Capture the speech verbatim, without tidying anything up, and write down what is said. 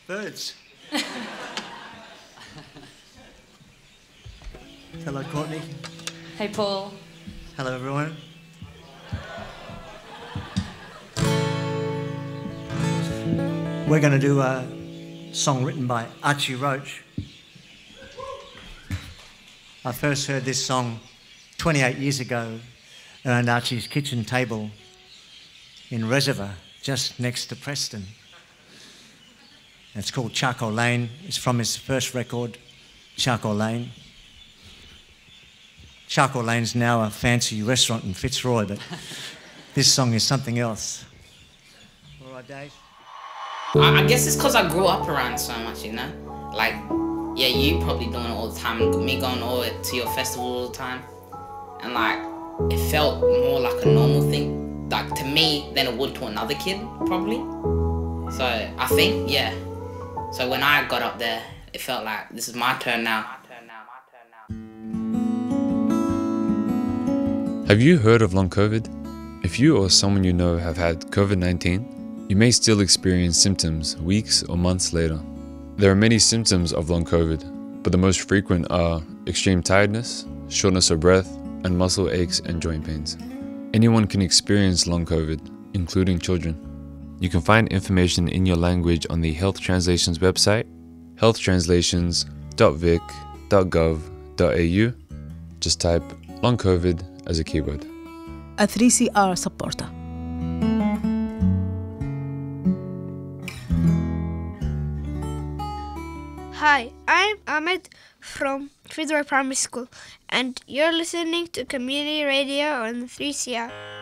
Birds. Hello, Courtney. Hey, Paul. Hello, everyone. We're going to do a song written by Archie Roach. I first heard this song twenty-eight years ago around Archie's kitchen table in Reservoir, just next to Preston. It's called Charcoal Lane. It's from his first record, Charcoal Lane. Charcoal Lane's now a fancy restaurant in Fitzroy, but this song is something else. All right, Dave? I, I guess it's because I grew up around so much, you know? Like, yeah, you probably doing it all the time, me going all to your festival all the time. And like, it felt more like a normal thing, like to me, than it would to another kid, probably. So I think, yeah. So when I got up there, it felt like, this is my turn now. My turn now, my turn now. Have you heard of long COVID? If you or someone you know have had COVID nineteen, you may still experience symptoms weeks or months later. There are many symptoms of long COVID, but the most frequent are extreme tiredness, shortness of breath, and muscle aches and joint pains. Anyone can experience long COVID, including children. You can find information in your language on the Health Translations website, health translations dot vic dot gov dot a u. Just type long COVID as a keyword. A three C R supporter. Hi, I'm Ahmed from Fitzroy Primary School, and you're listening to Community Radio on three C R.